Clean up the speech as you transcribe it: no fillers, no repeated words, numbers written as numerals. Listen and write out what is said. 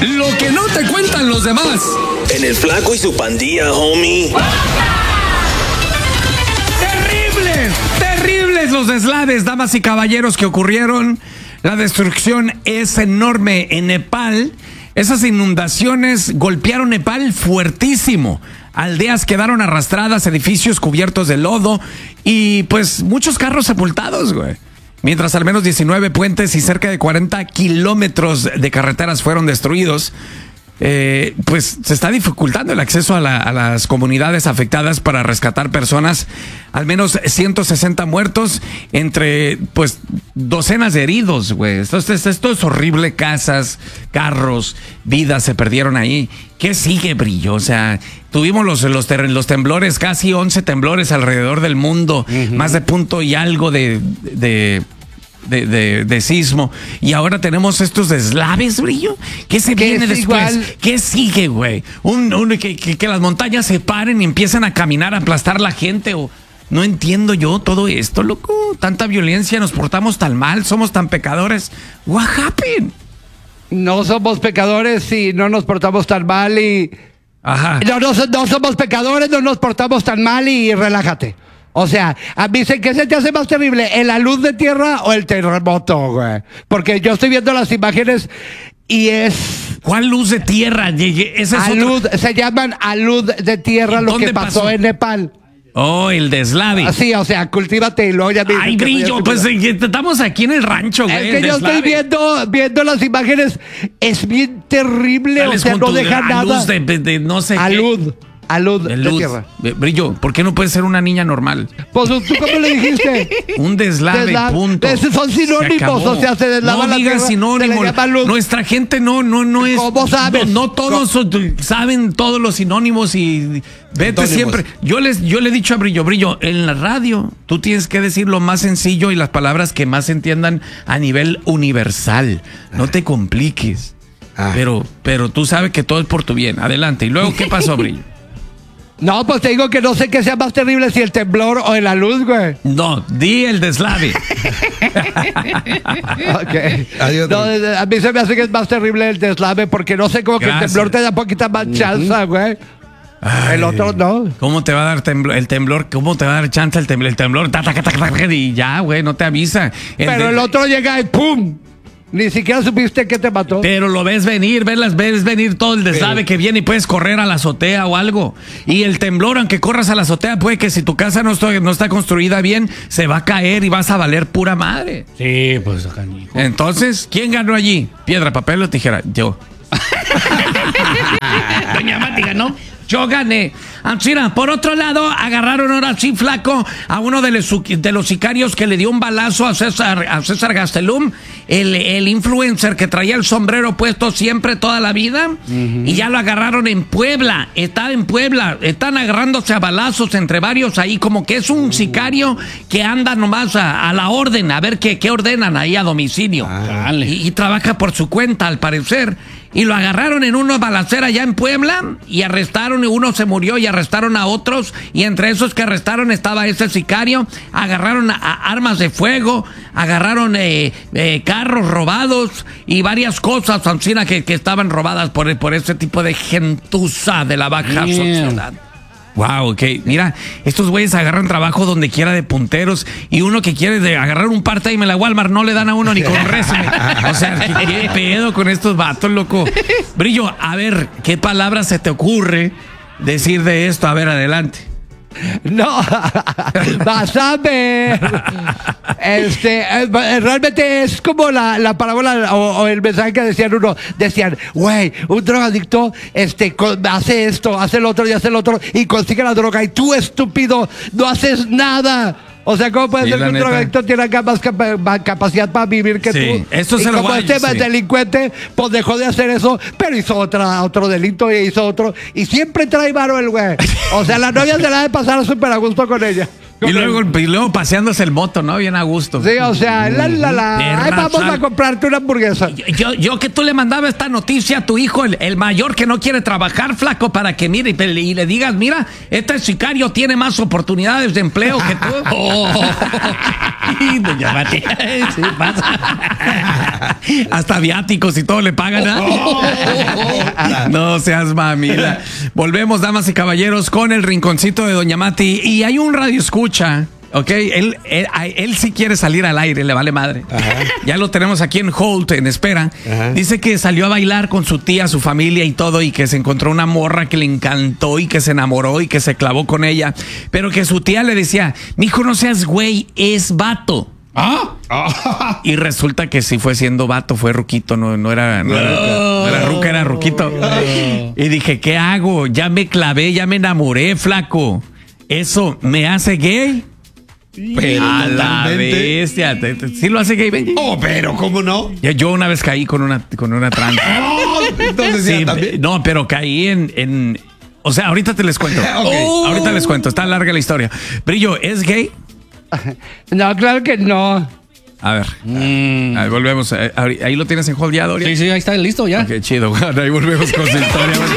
Lo que no te cuentan los demás. En el Flaco y su pandilla, homie. Terribles los deslaves, damas y caballeros, que ocurrieron. La destrucción es enorme en Nepal. Esas inundaciones golpearon Nepal fuertísimo. Aldeas quedaron arrastradas, edificios cubiertos de lodo y pues muchos carros sepultados, güey. Mientras al menos 19 puentes y cerca de 40 kilómetros de carreteras fueron destruidos, pues se está dificultando el acceso a las comunidades afectadas para rescatar personas. Al menos 160 muertos, entre pues docenas de heridos, güey. Esto es horrible. Casas, carros, vidas se perdieron ahí. ¿Qué sigue, Brillo? O sea, tuvimos los temblores, casi 11 temblores alrededor del mundo, más de punto y algo de sismo, y ahora tenemos estos deslaves, Brillo. ¿Qué se viene después? Igual. ¿Qué sigue, güey? Que las montañas se paren y empiezan a caminar, a aplastar la gente. No entiendo yo todo esto, loco. Tanta violencia, nos portamos tan mal, somos tan pecadores. What happened? No somos pecadores y no nos portamos tan mal y... Ajá. No somos pecadores, no nos portamos tan mal y relájate. O sea, a mí ¿qué se te hace más terrible? ¿La luz de tierra o el terremoto, güey? Porque yo estoy viendo las imágenes y es... ¿Cuál luz de tierra? Se llaman alud de tierra lo que pasó en Nepal. Oh, el deslave. Sí, o sea, cultívate y luego ya... Ay, Brillo, pues estamos aquí en el rancho, güey. Es que yo estoy viendo las imágenes. Es bien terrible, o sea, no deja nada. Luz de no sé qué. Alud de tierra. Brillo, ¿por qué no puedes ser una niña normal? Pues, ¿tú cómo le dijiste? Un deslave, punto. Esos son sinónimos, o sea, se deslava la tierra. No digas sinónimo. Nuestra gente no es... ¿Cómo sabes? No todos saben todos los sinónimos y vete siempre. Yo le he dicho a Brillo, en la radio tú tienes que decir lo más sencillo y las palabras que más se entiendan a nivel universal. No te compliques. Pero tú sabes que todo es por tu bien. Adelante. ¿Y luego qué pasó, Brillo? No, pues te digo que no sé qué sea más terrible, si el temblor o la luz, güey. No, di el deslave. Okay. No, a mí se me hace que es más terrible el deslave porque no sé, como que el temblor te da poquita más chance, güey. El otro no. ¿Cómo te va a dar el temblor? ¿Cómo te va a dar chance el temblor? Y ya, güey, no te avisa. Pero el otro llega y ¡pum! Ni siquiera supiste que te mató. Pero lo ves venir, ves venir todo el deslave que viene y puedes correr a la azotea o algo. Y el temblor, aunque corras a la azotea, puede que si tu casa no está construida bien, se va a caer y vas a valer pura madre. Sí, pues canijo. Entonces, ¿quién ganó allí? ¿Piedra, papel o tijera? Yo. Doña Mati ganó. Yo gané. Mira, por otro lado, agarraron ahora sí, Flaco, a uno de los sicarios que le dio un balazo a César Gastelum, el influencer que traía el sombrero puesto siempre toda la vida, y ya lo agarraron en Puebla. Está en Puebla, están agarrándose a balazos entre varios ahí, como que es un sicario que anda nomás a la orden, a ver qué ordenan ahí a domicilio. Y trabaja por su cuenta, al parecer. Y lo agarraron en una balacera allá en Puebla y arrestaron, y uno se murió y arrestaron a otros, y entre esos que arrestaron estaba ese sicario. Agarraron armas de fuego, agarraron carros robados y varias cosas, Ancina, que estaban robadas por ese tipo de gentuza de la baja sociedad. Wow, ok. Mira, estos güeyes agarran trabajo donde quiera de punteros, y uno que quiere agarrar un part-time en la Walmart no le dan a uno ni con resumen. O sea, ¿qué pedo con estos vatos, loco? Brillo, a ver, ¿qué palabra se te ocurre decir de esto? A ver, adelante. No, vas a ver. Realmente es como la parábola o el mensaje que decían, güey, un drogadicto hace esto, hace el otro y hace el otro y consigue la droga, y tú, estúpido, no haces nada. O sea, ¿cómo puede ser que un drogadicto tiene más capacidad para vivir que tú? Esto y se como delincuente, pues dejó de hacer eso, pero hizo otro delito y hizo otro. Y siempre trae varo el güey. O sea, la novia se la ha de pasar súper a gusto con ella. Y luego paseándose el moto, ¿no? Bien a gusto. Sí, o sea, Ay, vamos a comprarte una hamburguesa. Yo que tú le mandaba esta noticia a tu hijo, el mayor que no quiere trabajar, flaco, para que mire y le digas, mira, este sicario tiene más oportunidades de empleo que tú. Y doña Mati. Sí, pasa. Hasta viáticos y todo le pagan, ¿eh? No seas mamila. Volvemos, damas y caballeros, con el rinconcito de doña Mati. Y hay un radio escucha, ¿ok? Él sí quiere salir al aire, le vale madre. Ajá. Ya lo tenemos aquí en hold, en espera. Ajá. Dice que salió a bailar con su tía, su familia y todo, y que se encontró una morra que le encantó y que se enamoró y que se clavó con ella. Pero que su tía le decía, mijo, no seas güey, es vato. ¿Ah? Y resulta que sí fue siendo vato, fue ruquito, no era ruca, era ruquito. Y dije, ¿qué hago? Ya me clavé, ya me enamoré, flaco. ¿Eso me hace gay? Pero a la bestia. ¿Sí lo hace gay, Benji? Oh, pero ¿cómo no? Yo una vez caí con una trans. Entonces sí, también. No, pero caí en o sea, ahorita te les cuento. Okay. Ahorita les cuento, está larga la historia. Brillo, ¿es gay? No, claro que no. A ver, ahí volvemos. Ahí lo tienes en hold ya, Doria. Sí, ahí está listo ya. Ok, chido. Ahí volvemos con su historia.